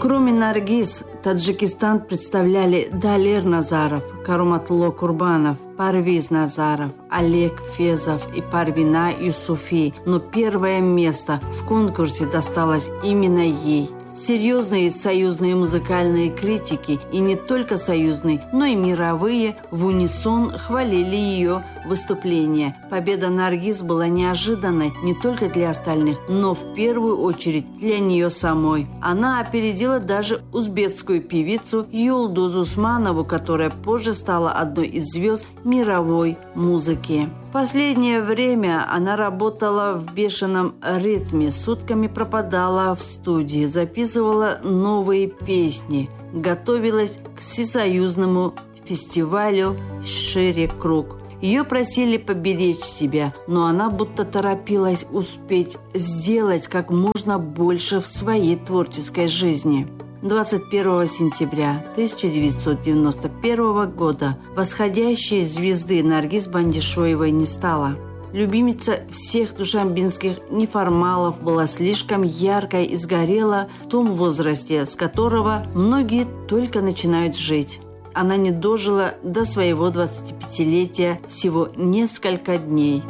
Кроме Наргиз, Таджикистан представляли Далер Назаров, Каруматулло Курбанов, Парвиз Назаров, Олег Фезов и Парвина Юсуфи, но первое место в конкурсе досталось именно ей. Серьезные союзные музыкальные критики, и не только союзные, но и мировые, в унисон хвалили ее выступление. Победа Наргиз была неожиданной не только для остальных, но в первую очередь для нее самой. Она опередила даже узбекскую певицу Юлдуз Усманову, которая позже стала одной из звезд мировой музыки. В последнее время она работала в бешеном ритме, сутками пропадала в студии, записывала новые песни, готовилась к всесоюзному фестивалю «Шире круг». Ее просили поберечь себя, но она будто торопилась успеть сделать как можно больше в своей творческой жизни. 21 сентября 1991 года восходящей звезды Наргиз Бандишоевой не стало. Любимица всех душанбинских неформалов была слишком яркой и сгорела в том возрасте, с которого многие только начинают жить. Она не дожила до своего 25-летия всего несколько дней.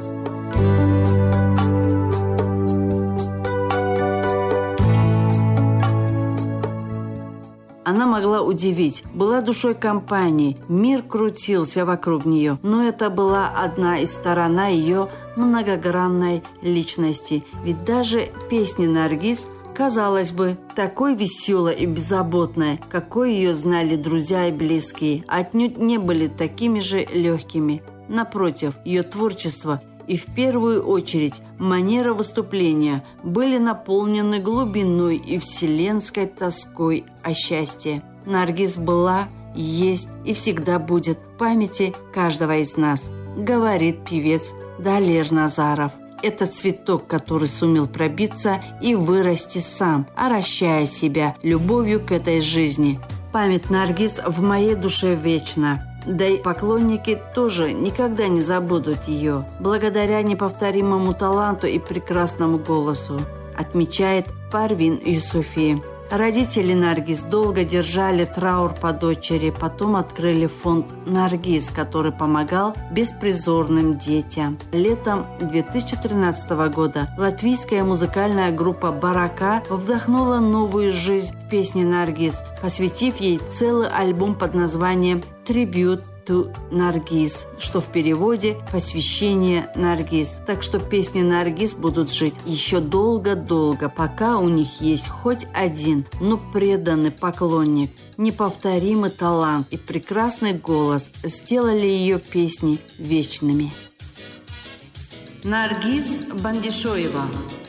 Она могла удивить, была душой компании, мир крутился вокруг нее, но это была одна из сторон ее многогранной личности. Ведь даже песни Наргиз, казалось бы, такой веселой и беззаботной, какой ее знали друзья и близкие, отнюдь не были такими же легкими. Напротив, ее творчество и в первую очередь манера выступления были наполнены глубиной и вселенской тоской о счастье. Наргиз была, есть и всегда будет в памяти каждого из нас, говорит певец Далер Назаров. Это цветок, который сумел пробиться и вырасти сам, орощая себя любовью к этой жизни. Память Наргиз в моей душе вечна. Да и поклонники тоже никогда не забудут ее, благодаря неповторимому таланту и прекрасному голосу, отмечает Парвин Юсуфи. Родители Наргиз долго держали траур по дочери, потом открыли фонд Наргиз, который помогал беспризорным детям. Летом 2013 года латвийская музыкальная группа «Барака» вдохнула новую жизнь в песне Наргиз, посвятив ей целый альбом под названием «Tribute to Наргиз», что в переводе «Посвящение Наргиз». Так что песни Наргиз будут жить еще долго-долго, пока у них есть хоть один, но преданный поклонник. Неповторимый талант и прекрасный голос сделали ее песни вечными. Наргиз Бандишоева.